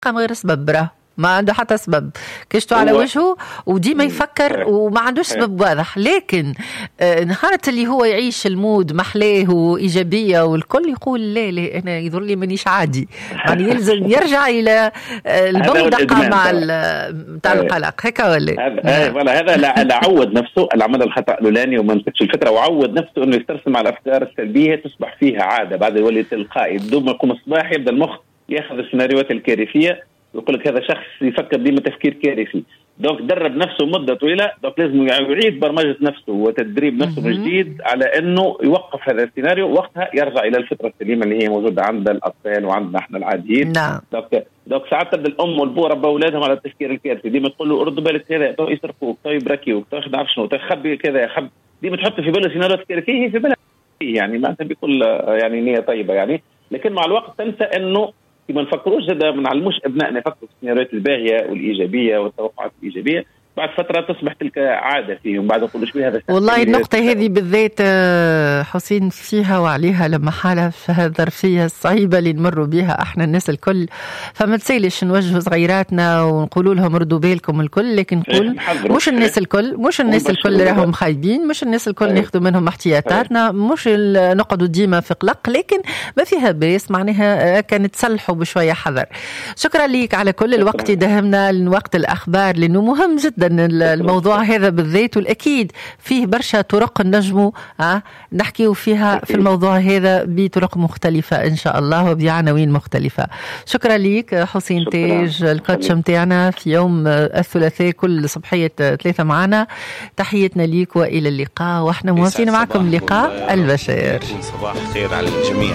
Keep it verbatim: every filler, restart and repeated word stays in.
من غير سبب، برا ما عنده حتى سبب، كشته على وجهه وديما يفكر وما عندوش سبب واضح. لكن آه نهار اللي هو يعيش المود محلاه وإيجابية والكل يقول لا لا أنا يظهر لي مانيش عادي، يعني يلزم يرجع إلى آه البودقة مع متاع القلق هيك ولا هذا هذا لا عود نفسه اللي عمل الخطأ الأولاني وما مسكش الفترة، وعود نفسه إنه يسترسم على الأفكار السلبية تصبح فيها عادة، بعد يولي تلقائي بدون ما يقوم الصباح يبدأ المخ ياخذ السيناريوهات الكارثية ويقول لك هذا شخص يفكر ديما تفكير كارثي. دونك درب نفسه مدة طويلة، دونك لازم يعيد برمجة نفسه وتدريب نفسه من جديد على انه يوقف هذا السيناريو، وقتها يرجع الى الفطرة السليمة اللي هي موجودة عند الاطفال وعندنا احنا العاديين. نعم. دونك دونك ساعات تبدا الام والبو ربوا اولادهم على التفكير الكارثي، ديما تقول له ارد بالك كذا تو يسرقوك تو يبركيوك تو نعرف شنو تخبي كذا يخبي، ديما تحط في باله سيناريوهات كارثية في بالها يعني ما انت بيقول يعني نية طيبة يعني، لكن مع الوقت تنسى انه ما نفكروش هذا، ما نعلموش ابنائنا يفكروا في السيناريوهات الباهيه والايجابيه والتوقعات الايجابيه، بعد فتره تصبح تلك عاده فيهم، بعد يقولوا شو هذا. والله النقطه هذه بالذات حسين فيها وعليها لما حالة في هذه الظرفيه الصعيبه اللي نمروا بها احنا الناس الكل، فما تسيلش نوجهوا صغيراتنا ونقولوا لهم ردوا بالكم الكل، لكن نقول مش الناس الكل مش الناس الكل راهم خايبين، مش الناس الكل ناخذوا منهم احتياطاتنا، مش نقعدوا ديما في قلق، لكن ما فيها بيس معناها كانت تصلحوا بشويه حذر. شكرا ليك على كل الوقت يدهمنا لوقت الاخبار، لانه مهم جدا الموضوع هذا بالذات، والأكيد فيه برشا طرق نجمو ها نحكيو فيها في الموضوع هذا بطرق مختلفة إن شاء الله وبعناوين مختلفة. شكرا ليك حسين تاج الكوتش متاعنا في يوم الثلاثاء كل صبحية ثلاثة معنا. تحياتنا ليك وإلى اللقاء، وإحنا مواصلين معكم لقاء البشائر. صباح الخير على الجميع.